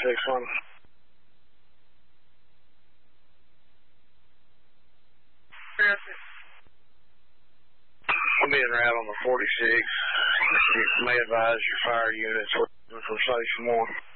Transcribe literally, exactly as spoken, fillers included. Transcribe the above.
forty-six one. I'm being right on the forty-six. You may advise your fire units from station one.